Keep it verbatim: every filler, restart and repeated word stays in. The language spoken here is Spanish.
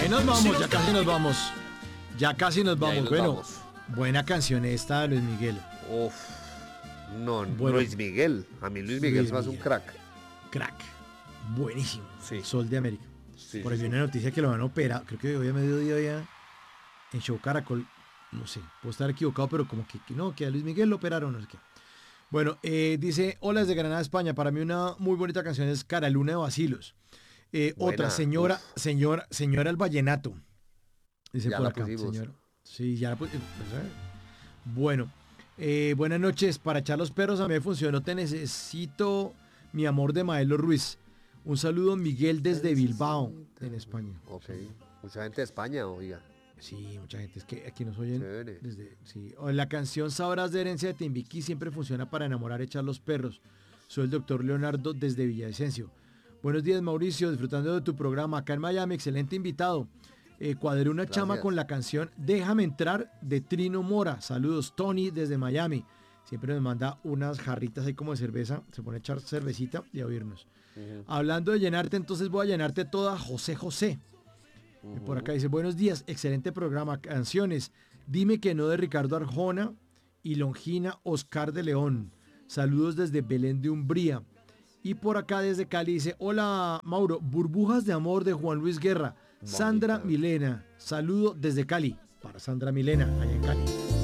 nos vamos, ya casi nos vamos. Ya casi nos vamos. nos Bueno, vamos. buena canción esta de Luis Miguel. Uf. No, Bueno. Luis Miguel. A mí Luis Miguel Luis es más un Miguel. crack. Crack. Buenísimo. Sí. Sol de América. Sí, Por ahí sí, vi sí. una noticia que lo van a operar. Creo que hoy a mediodía ya en Show Caracol. No sé, puedo estar equivocado, pero como que, que no, que a Luis Miguel lo operaron, no sé qué. Bueno, eh, dice, hola desde Granada, España. Para mí una muy bonita canción es Caraluna de Bacilos. Eh, Buena, otra, señora, uf. señora, señora el vallenato. Dice Ya por la acá, pusimos. señora. Sí, ya la pu- pues, eh. Bueno, eh, buenas noches. Para echar los perros a mí me funcionó. Te necesito, mi amor, de Maelo Ruiz. Un saludo, Miguel, desde Bilbao, en España. Ok. Mucha gente de España, oiga. Sí, mucha gente. Es que aquí nos oyen Chévere. desde... Sí. O la canción Sabrás de Herencia de Timbiquí siempre funciona para enamorar, echar los perros. Soy el doctor Leonardo desde Villavicencio. Buenos días, Mauricio. Disfrutando de tu programa acá en Miami. Excelente invitado. Eh, cuadré una chama Gracias. con la canción Déjame entrar de Trino Mora. Saludos, Tony, desde Miami. Siempre nos manda unas jarritas ahí como de cerveza. Se pone a echar cervecita y a oírnos. Ujú. Hablando de llenarte, entonces voy a llenarte toda José José. Y por acá dice, buenos días, excelente programa, canciones. Dime que no, de Ricardo Arjona y Longina Oscar de León. Saludos desde Belén de Umbría. Y por acá desde Cali dice, hola Mauro, Burbujas de Amor de Juan Luis Guerra. Sandra Bonita. Milena, saludo desde Cali. Para Sandra Milena, allá en Cali.